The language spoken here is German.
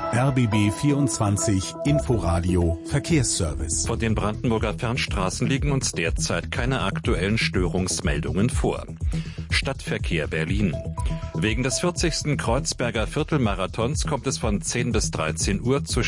RBB 24 Inforadio Verkehrsservice. Von den Brandenburger Fernstraßen liegen uns derzeit keine aktuellen Störungsmeldungen vor. Stadtverkehr Berlin. Wegen des 40. Kreuzberger Viertelmarathons kommt es von 10 bis 13 Uhr zu